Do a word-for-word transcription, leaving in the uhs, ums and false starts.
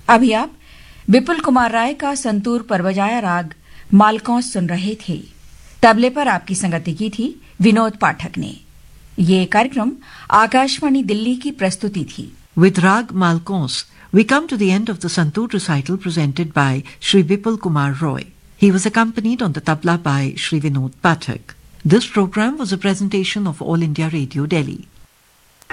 अभी आप विपुल कुमार राय का संतूर पर बजाया राग मालकौंस सुन रहे थे। तबले पर आपकी संगति की थी विनोद पाठक ने। ये कार्यक्रम आकाशवाणी दिल्ली की प्रस्तुति थी। With Rag Malkons, we come to the end of the Santoor recital presented by Shri Vipul Kumar Roy. He was accompanied on the tabla by Shri Vinod Pathak. This program was a presentation of All India Radio Delhi.